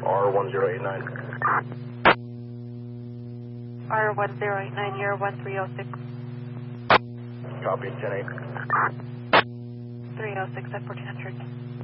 R1089. R1089, you're 1306. Copy, 10-8. 306 at 1400.